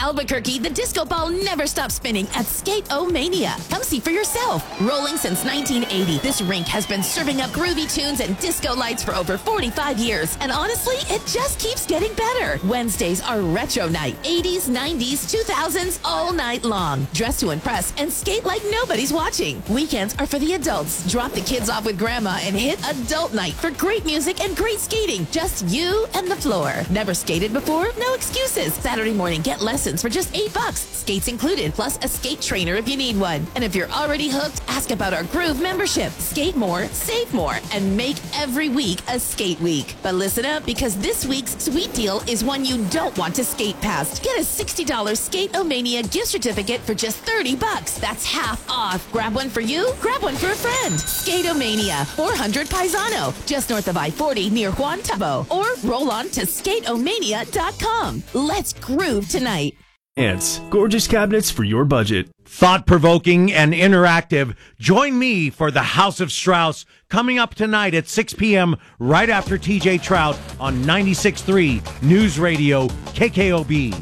Albuquerque, the disco ball never stops spinning at Skate-O-Mania. Come see for yourself. Rolling since 1980, this rink has been serving up groovy tunes and disco lights for over 45 years. And honestly, it just keeps getting better. Wednesdays are retro night. 80s, 90s, 2000s, all night long. Dress to impress and skate like nobody's watching. Weekends are for the adults. Drop the kids off with grandma and hit adult night for great music and great skating. Just you and the floor. Never skated before? No excuses. Saturday morning, get lessons for just $8. Skates included, plus a skate trainer if you need one. And if you're already hooked, ask about our Groove membership. Skate more, save more, and make every week a skate week. But listen up, because this week's sweet deal is one you don't want to skate past. Get a $60 Skate-O-Mania gift certificate for just $30. That's half off. Grab one for you, grab one for a friend. Skate-O-Mania, 400 Paisano, just north of I-40 near Juan Tabo. Or roll on to skateomania.com. Let's groove tonight. Gorgeous cabinets for your budget. Thought-provoking and interactive. Join me for the House of Strauss coming up tonight at 6 p.m. right after TJ Trout on 96.3 News Radio KKOB.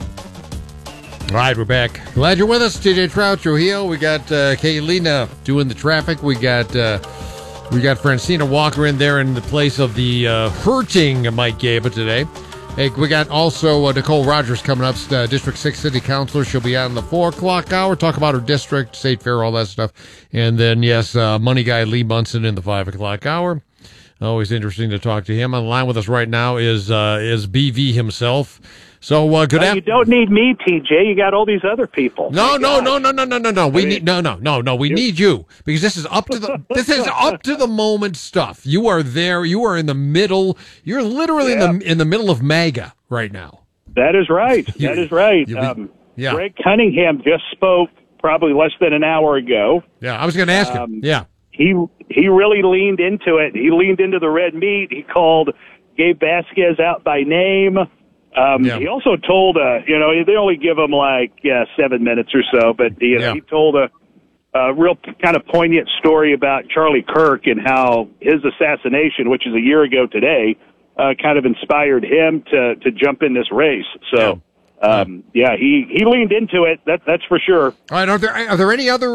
All right, we're back. Glad you're with us. TJ Trout, Trujillo. We got Kaylina doing the traffic. We got Francina Walker in there in the place of the hurting Mike Gaba today. Hey, we got also Nicole Rogers coming up, District 6 City Councilor. She'll be on the 4 o'clock hour, talk about her district, state fair, all that stuff. And then, yes, money guy Lee Munson in the 5 o'clock hour. Always interesting to talk to him. On the line with us right now is BV himself. So good afternoon. You don't need me, TJ. You got all these other people. No. We need you, because this is up to the moment stuff. You are there. You are in the middle. You're literally in the middle of MAGA right now. That is right. That is right. Greg Cunningham just spoke probably less than an hour ago. Yeah, I was going to ask him. Yeah. He really leaned into it. He leaned into the red meat. He called Gabe Vasquez out by name. He also told, they only give him 7 minutes or so, but he told a real kind of poignant story about Charlie Kirk and how his assassination, which is a year ago today, kind of inspired him to jump in this race. So, he leaned into it. That's for sure. All right. Are there any other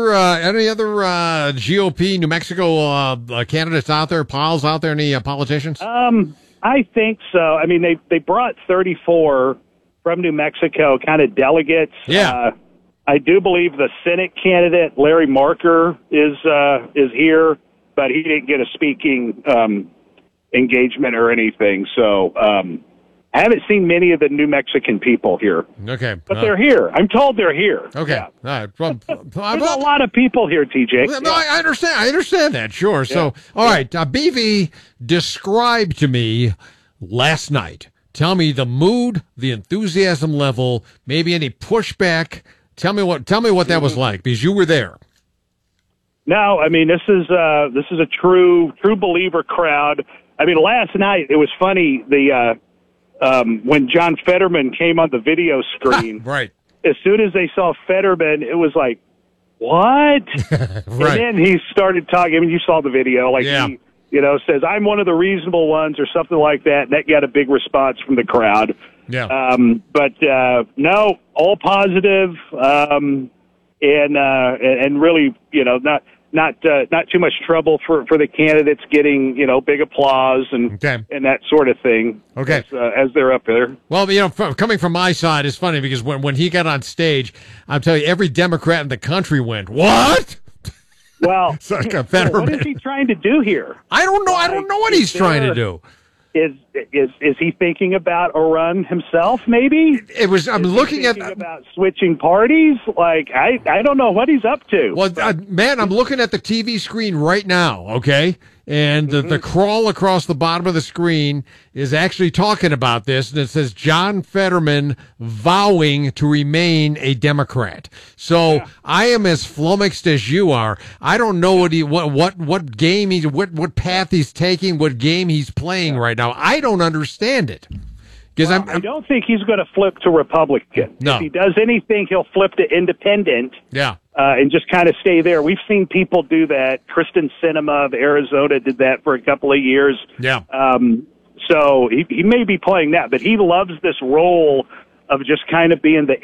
GOP New Mexico candidates out there, pals out there, any politicians? I think so. I mean, they brought 34 from New Mexico kind of delegates. Yeah. I do believe the Senate candidate, Larry Marker, is here, but he didn't get a speaking engagement or anything. So I haven't seen many of the New Mexican people here. Okay. But they're here. I'm told they're here. Okay. Yeah. All right. There's a lot of people here, TJ. No, I understand. I understand that. Sure. Yeah. So, all right. BV, describe to me last night. Tell me the mood, the enthusiasm level, maybe any pushback. Tell me what that was like, because you were there. No, I mean, this is a true believer crowd. I mean, last night it was funny. When John Fetterman came on the video screen, right. As soon as they saw Fetterman, it was like, what? Right. And then he started talking. I mean, you saw the video. He, says, I'm one of the reasonable ones or something like that. And that got a big response from the crowd. Yeah. No, all positive. And really, not too much trouble for the candidates getting, big applause and that sort of thing. Okay. As they're up there. Well, coming from my side, it's funny because when he got on stage, I'm telling you, every Democrat in the country went, what? Well, what is he trying to do here? I don't know. I don't know what he's trying to do. Is he thinking about a run himself? Maybe I'm looking about switching parties. I don't know what he's up to. Well, man, I'm looking at the TV screen right now. Okay, and the crawl across the bottom of the screen is actually talking about this, and it says John Fetterman vowing to remain a Democrat. So I am as flummoxed as you are. I don't know what game what path he's taking, what game he's playing right now. I don't understand it. I don't think he's going to flip to Republican. No. If he does anything, he'll flip to Independent. Yeah. And just kind of stay there. We've seen people do that. Kristen Sinema of Arizona did that for a couple of years. Yeah. So he may be playing that, but he loves this role of just kind of being the